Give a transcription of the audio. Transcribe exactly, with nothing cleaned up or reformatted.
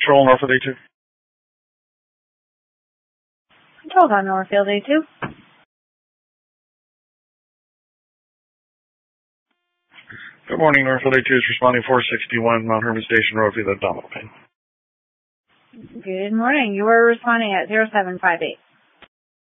Patrol, Northfield A two. Control on Northfield A two. Good morning, Northfield A two is responding four sixty-one Mount Hermon Station Road with abdominal pain. Good morning. You are responding at zero seven five eight.